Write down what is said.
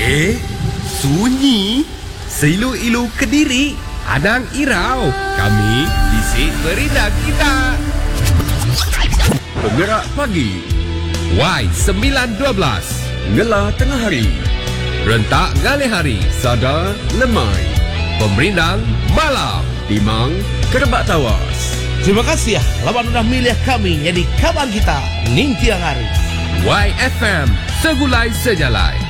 Sunyi? Seilu-ilu Kediri, Anang Irau. Kami bisik berita kita. Penggerak pagi, Y912. Ngela tengah hari, Rentak ngalih hari. Sada lemai, Pemerindang malam. Timang kerebak tawas. Terima kasih ya, lawan udah milih kami jadi kawan kita ning tiang hari. YFM, segulai sejalai.